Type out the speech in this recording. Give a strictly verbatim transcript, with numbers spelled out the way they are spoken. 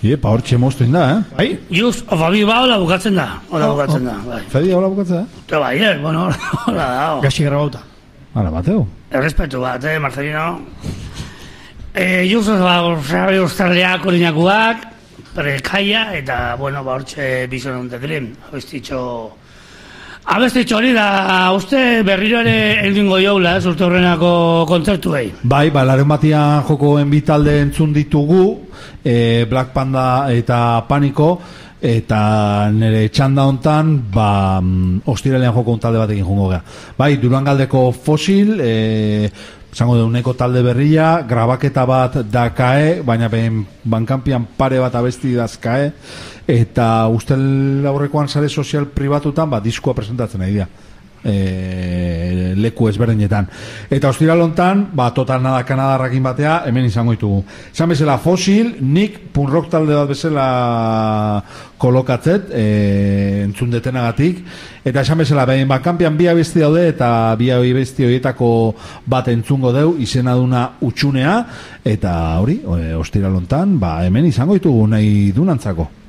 Iepa, hor txemoztu inda, eh? Bai? Just, ofa bi ba, hola bukatzen da. Hola bukatzen da, bai. Fedi, hola bukatzen da? Te bai, eh, bueno, hola da. Gaxi grabauta. Hala, Mateo. Errespetu bat, eh, Marcelino. Eh, just, ba, sabe ustarleak orinakuak, prekaia, eta, bueno, ba, hortxe bizonon dedren. Abestitxo... Abestitxo hori da, uste berriro ere eldingo jaula, eh, urte horrenako kontzertuei. Bai, ba, larun batian jokoen bitalde entzun ditugu, e, Black Panda eta Paniko, eta nire txanda hontan, ba, ostiralean joko un talde batekin jungo gea. Bai, Durangaldeko Fosil, e, zango deuneko talde berria, grabaketa bat dakae, baina ben bankampian pare bat abesti dazkae, eta ustel aurrekoan sare sozial pribatutan, ba, diskoa presentatzen nahi dira. E, leku ezberdinetan. Eta ostiralontan, ba, total nada kanadarrakin batea, hemen izango ditugu. Esan bezala Fosil, nik punrock talde bat bezala kolokatzet, e, entzun detenagatik, eta esan bezala, behin bakampian bi abesti daude, eta bi abesti horietako bat entzungo deu, izena duna utxunea, eta hori, ostiralontan, ba, hemen izango ditugu nahi dunantzako.